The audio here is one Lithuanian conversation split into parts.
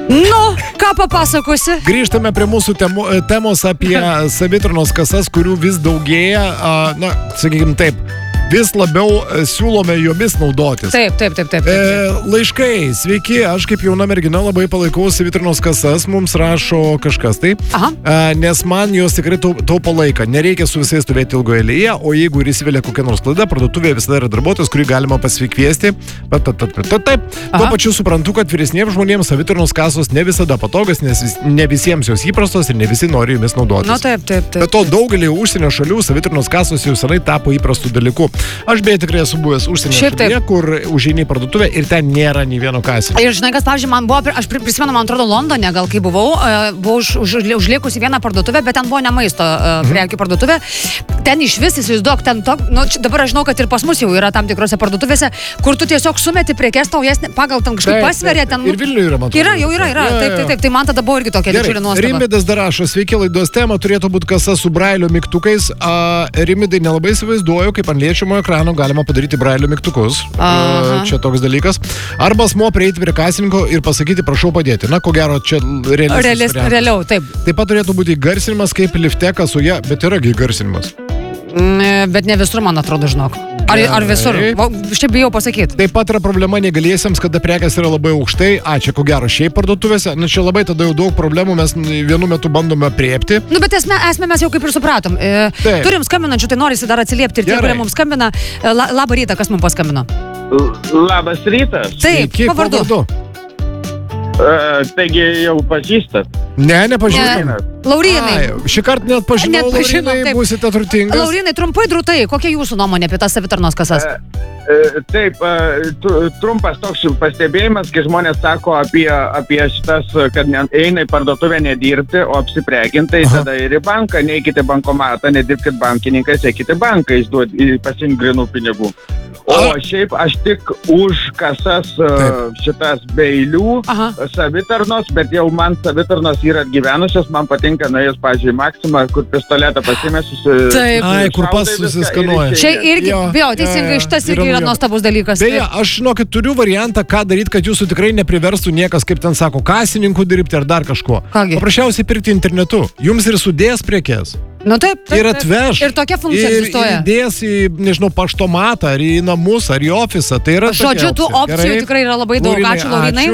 Nu, ką papasakosi? Grįžtame prie mūsų temos apie savitarnos kasas, kurių vis daugėja, sakykime taip, vis labiau siūlome jomis naudotis. Taip. Laiškai, sveiki, aš kaip jauna mergina labai palaikau savitarnos kasas, mums rašo kažkas tai, nes man jos tikrai taupo laiką, nereikia su visais stovėti ilgoje eilėje, o jeigu ir įsivelia kokia nors klaida, parduotuvėje visada yra darbuotojas, kurį galima pasikviesti. Taip. Tuo pačiu suprantu, kad vyresniems žmonėms savitarnos kasos ne visada patogas, nes ne visiems jos įprastos ir ne visi nori jomis naudotis. Nu, taip. Bet to daugelį užsienio šalių savitarnos kasos jau senai tapo įprastų dalykų. Aš beje tikrai esu buvęs užsienio šalyje, kur užeini į parduotuvę ir ten nėra nei vieno kasio. Ir žinai, kas, pavyzdžiui, man buvo, aš prisimenu, man atrodo, Londone, gal kai buvau užlikusi vieną parduotuvę, bet ten buvo ne maisto prekių parduotuvė. Ten iš vis įsivaizduok, dabar aš žinau, kad ir pas mus jau yra tam tikrose parduotuvėse, kur tu tiesiog sumeti prekes tau jas pagal ten kažkaip pasveria. Ir Vilniuje yra, man atrodo. Yra. Taip. Tai man tada buvo irgi tokia didžiulė nuostaba. Rimvydas dar rašo, sveiki, laidos tema turėtų būti kasa su brailio mygtukais. Rimvydai, nelabai įsivaizduoju, kaip ant liečiamo ekrano galima padaryti brailio mygtukus. Čia toks dalykas. Arba asmuo prieiti prie kasininko ir pasakyti, prašau padėti. Na, ko gero, čia realiau, taip. Taip pat turėtų būti įgarsinimas kaip lifte kasoje, bet yra įgarsinimas. Bet ne visur, man atrodo, žinok. Ar visur? Šiaip bijau pasakyti. Taip pat yra problema negalėsiams, kada prekės yra labai aukštai. Čia ko gero šiaip parduotuvėse. Čia labai tada jau daug problemų mes vienu metu bandome priepti. Bet esmę mes jau kaip ir supratom. Turim skambinančių, tai norisi dar atsiliepti ir tie, kurie mums skambina. Labą rytą, kas mums paskambino? Labas rytas. Taip, pavardu. Taigi jau pažįstat? Ne, nepažįstam. Laurynai. Šį kartą net pažinau, Laurynai, būsite turtingas. Laurynai, trumpai drūtai, kokia jūsų nuomonė apie tas savitarnos kasas? Taip, trumpas toks pastebėjimas, kai žmonės sako apie šitas, kad eina į parduotuvę nedirbti, o apsiprekintai, tada ir į banką, neikite bankomatą, nedirbkite bankininkais, eikite banką, pasiimti grinų pinigų. O šiaip aš tik už kasas šitas be eilių savitarnos, bet jau man savitarnos yra atgyvenusios, man patinka nuėjus, pavyzdžiui, Maxima, kur pistoletą pasimės kur pas susiskanuoja. Čia irgi, teisingai, šitas irgi yra nuostabus dalykas. Beje, aš žinokit, turiu variantą, ką daryti, kad jūsų tikrai nepriverstų niekas, kaip ten sako, kasininkų dirbti ar dar kažko. Paprasčiausiai pirkti internetu. Jums ir sudės prekes. Nu taip. Ir atveš. Ir tokia funkcija egzistuoja. Ir įdės į, nežinau, paštomatą, ar į namus, ar į ofisą. Tai yra žodžiu, tų opcijų tikrai yra labai daug. Ačiū, Laurynai.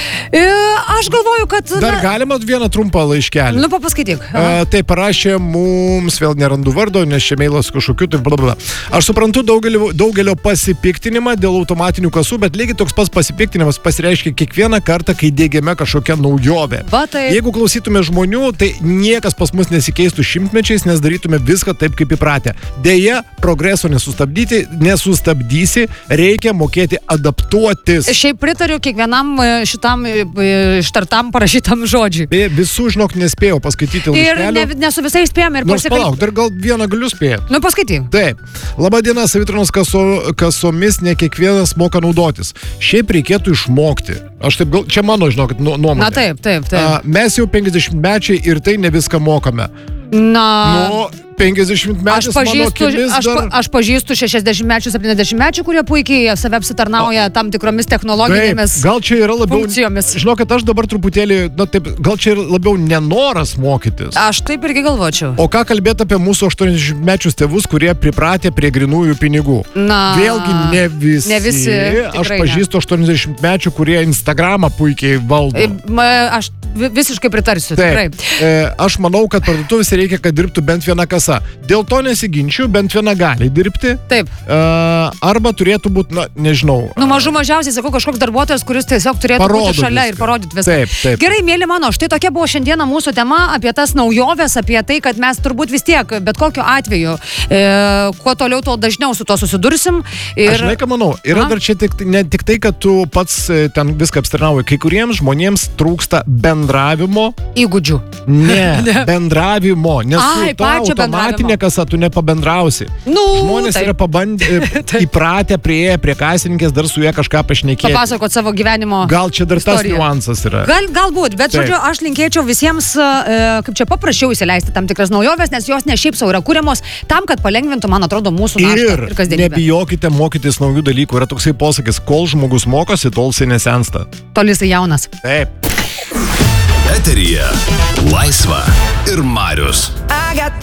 Aš galvoju, kad... Dar galima vieną trumpą laiškelį. Nu, papaskaityk. Tai parašė mums, vėl nerandu vardo, nes čia meilas kažkokiu, tai blablabla. Aš suprantu daugelio pasipiktinimą dėl automatinių kasų, bet lygiai toks pats pasipiktinimas pasireiškia kiekvieną kartą, kai diegiame kažkokią naujovę. Jeigu klausytume žmonių, tai niekas pas mus nesikeistų šimtmečiais, nes darytume viską taip, kaip įpratę. Deja, progreso nesustabdysi, reikia mokėti adaptuotis. Šiaip pritariu kiekvienam šitam ištartam parašytam žodžiui. Beje, visų, žinok, nespėjau paskaityti laiškelių. Ir ne su visais spėjom ir pasikalbėti. Palauk, dar gal vieną galiu spėti. Nu, paskaityk. Taip. Labadiena, savitarnos kasomis ne kiekvienas moka naudotis. Šiaip reikėtų išmokti. Aš taip gal, čia mano, žinokit, nuomonė. Na taip. Mes jau 50-mečiai ir tai ne viską mokame. Na, 50-mečius mano akimis dar... Aš pažįstu 60-mečių, 70-mečių, kurie puikiai save apsitarnauja tam tikromis technologinėmis gal čia yra labiau funkcijomis. Žinokit, aš dabar truputėlį, gal čia yra labiau nenoras mokytis. Aš taip irgi galvočiau. O ką kalbėti apie mūsų 80-mečius tėvus, kurie pripratę prie grinųjų pinigų? Vėlgi ne visi. Aš pažįstu 80-mečių, kurie Instagramą puikiai valdo. Aš visiškai pritarsiu. Taip. Aš manau, kad parduotuvėse reikia, kad dirbtų bent viena kasa. Dėl to nesiginčiu, bent viena gali dirbti. Taip. Arba turėtų būti, nežinau. Mažiausiai, sakau, kažkoks darbuotojas, kuris tiesiog turėtų būti šalia ir parodyti viską. Taip. Gerai, mėly mano, štai tokia buvo šiandieną mūsų tema apie tas naujoves, apie tai, kad mes turbūt vis tiek, bet kokiu atveju, kuo toliau, to dažniau su to susidursim. Aš žinai, ką manau, yra dar čia ne tik tai, kad tu pats ten viską apsitarnauji. Kai kuriems žmonėms trūksta bendravimo įgūdžių. Ne, bendravimo. Nes su ta automatinė kasa tu nepabendrausi. Žmonės yra įpratę prie kasininkės dar su ją kažką pašnekėti. Papasakot savo gyvenimo Gal čia dar istoriją. Tas niuansas yra. Galbūt, bet žodžiu, aš linkėčiau visiems, kaip čia paprašiau įsileisti tam tikras naujoves, nes jos ne šiaip savo yra kuriamos tam, kad palengvintų, man atrodo, mūsų naštą ir kasdienybę. Nebijokite mokytis naujų dalykų. Yra toksai posakis, kol žmogus mokosi, tol jisai nesensta. Tol jisai jaunas. Taip. Eteryje Laisva ir Marius. I got